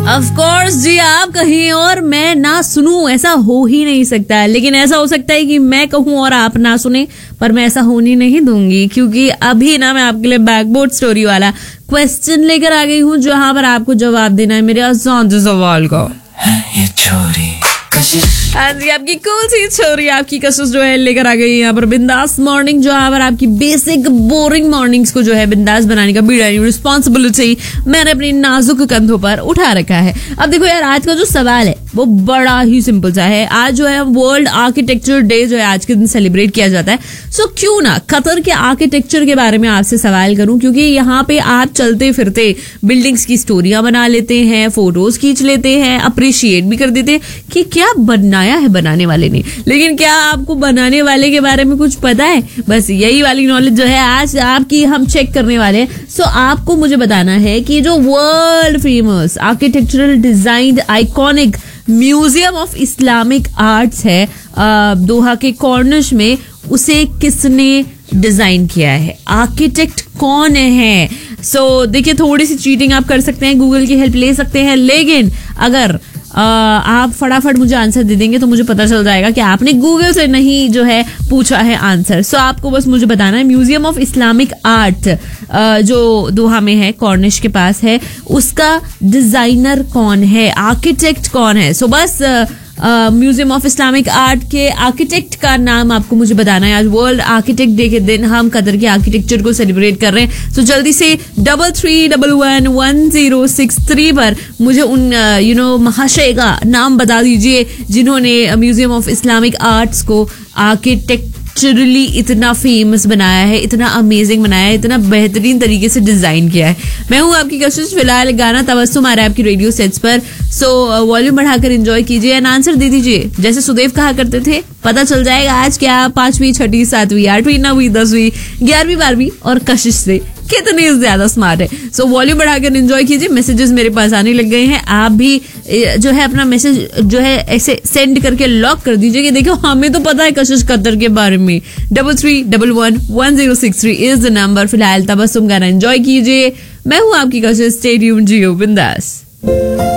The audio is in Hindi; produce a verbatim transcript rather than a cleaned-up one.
ऑफ कोर्स जी, आप कहीं और मैं ना सुनूं, ऐसा हो ही नहीं सकता। लेकिन ऐसा हो सकता है कि मैं कहूं और आप ना सुने, पर मैं ऐसा होने नहीं दूंगी, क्योंकि अभी ना मैं आपके लिए बैकबोर्ड स्टोरी वाला क्वेश्चन लेकर आ गई हूं, जहां पर आपको जवाब देना है मेरे आसान से सवाल का। ये छोरी हाँ जी, आपकी कूल सी छोरी आपकी कशिश जो है लेकर आ गई यहाँ पर बिंदास मॉर्निंग, जहाँ पर आपकी बेसिक बोरिंग मॉर्निंग्स को जो है बिंदास बनाने का बीड़ा रिस्पॉन्सिबिलिटी मैंने अपनी नाजुक कंधों पर उठा रखा है। अब देखो यार, आज का जो सवाल है वो बड़ा ही सिंपल सा है। आज जो है वर्ल्ड आर्किटेक्चर डे जो है आज के दिन सेलिब्रेट किया जाता है। सो क्यों ना कतर के आर्किटेक्चर के बारे में आपसे सवाल करूं, क्योंकि यहाँ पे आप चलते फिरते बिल्डिंग्स की स्टोरियां बना लेते हैं, फोटोज खींच लेते हैं, अप्रिशिएट भी कर देते हैं कि क्या बनाया है बनाने वाले ने। लेकिन क्या आपको बनाने वाले के बारे में कुछ पता है? बस यही वाली नॉलेज जो है आज आपकी हम चेक करने वाले हैं। सो आपको मुझे बताना है कि जो world famous architectural design iconic museum of Islamic arts है दोहा के कॉर्निश में, उसे किसने डिजाइन किया है? आर्किटेक्ट कौन है? सो so, देखिए, थोड़ी सी चीटिंग आप कर सकते हैं, गूगल की हेल्प ले सकते हैं, लेकिन अगर आ, आप फटाफट मुझे आंसर दे देंगे तो मुझे पता चल जाएगा कि आपने गूगल से नहीं जो है पूछा है आंसर। सो so, आपको बस मुझे बताना है म्यूजियम ऑफ इस्लामिक आर्ट जो दोहा में है, कॉर्निश के पास है, उसका डिजाइनर कौन है, आर्किटेक्ट कौन है। सो so, बस म्यूजियम ऑफ इस्लामिक आर्ट के आर्किटेक्ट का नाम आपको मुझे बताना है। आज वर्ल्ड आर्किटेक्ट डे के दिन हम कतर के आर्किटेक्चर को सेलिब्रेट कर रहे हैं। सो so, जल्दी से double three double one one zero six three पर मुझे उन यू नो महाशय का नाम बता दीजिए जिन्होंने म्यूजियम ऑफ इस्लामिक आर्ट्स को आर्किटेक्चरली इतना फेमस बनाया है, इतना अमेजिंग बनाया है, इतना बेहतरीन तरीके से डिजाइन किया है। मैं हूँ आपकी कशिश। फिलहाल गाना तबस्सुम आ रहा है आपकी रेडियो सेट्स पर। सो वॉल्यूम बढ़ाकर एंजॉय कीजिए एंड आंसर दे दीजिए। जैसे सुदेव कहा करते थे, पता चल जाएगा आज क्या पांचवी, छठी, सातवीं, आठवीं, नौवीं, दसवीं, ग्यारहवीं, बारहवीं और कशिश से कितनी ज्यादा स्मार्ट है। सो वॉल्यूम बढ़ाकर एंजॉय कीजिए। मैसेजेस मेरे पास आने लग गए हैं, आप भी जो है अपना मैसेज जो है ऐसे सेंड करके लॉक कर दीजिए कि देखो हमें तो पता है कशिश कतर के बारे में। Double three double one one zero six three is the number. फिलहाल तबस्सुम गाना एंजॉय कीजिए। मैं हूँ आपकी कशिश। स्टे ट्यून्ड, जियो बिंदास।